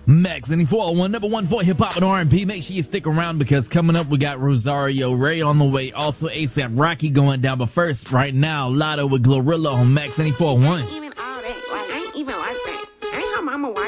Max 94.1, number one for hip hop and R&B. Make sure you stick around because coming up we got Rosario Ray on the way. Also ASAP Rocky going down. But first, right now, Lotto with Glorilla on Max 94.1.